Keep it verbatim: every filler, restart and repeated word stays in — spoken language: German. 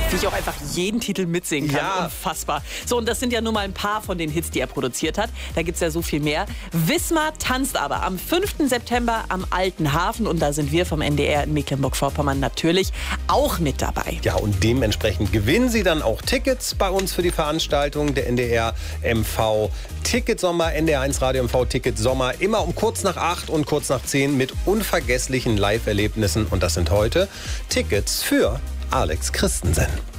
Wie ich auch einfach jeden Titel mitsingen kann. Ja. Unfassbar. So, und das sind ja nur mal ein paar von den Hits, die er produziert hat. Da gibt es ja so viel mehr. Wismar tanzt aber am fünften September am Alten Hafen. Und da sind wir vom N D R in Mecklenburg-Vorpommern natürlich auch mit dabei. Ja, und dementsprechend gewinnen Sie dann auch Tickets bei uns für die Veranstaltung. Der N D R M V Ticket Sommer, N D R eins Radio M V Ticket Sommer. Immer um kurz nach acht und kurz nach zehn mit unvergesslichen Live-Erlebnissen. Und das sind heute Tickets für Alex Christensen.